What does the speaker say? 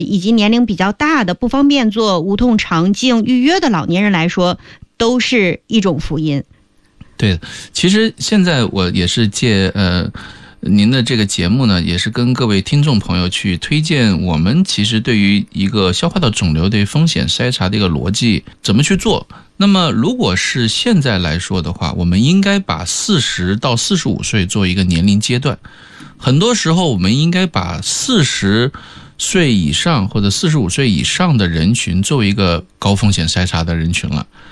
以及年龄比较大的不方便做无痛肠镜预约的老年人来说，都是一种福音。 对，其实现在我也是借您的这个节目呢，也是跟各位听众朋友去推荐我们其实对于一个消化道肿瘤的风险筛查的一个逻辑怎么去做。那么如果是现在来说的话，我们应该把40到45岁做一个年龄阶段，很多时候我们应该把40岁以上或者45岁以上的人群作为一个高风险筛查的人群了。